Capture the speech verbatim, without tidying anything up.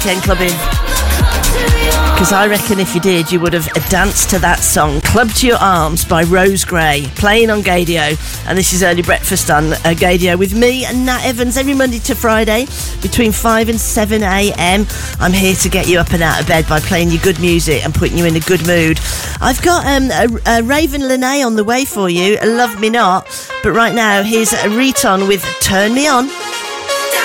weekend clubbing. Because I reckon if you did, you would have danced to that song, Club to Your Arms by Rose Gray, playing on Gadio. And this is Early Breakfast on uh, Gadio with me and Nat Evans every Monday to Friday between five and seven a.m. I'm here to get you up and out of bed by playing you good music and putting you in a good mood. I've got um, a, a Raven Lene on the way for you, Love Me Not. But right now, here's Riton with Turn Me On.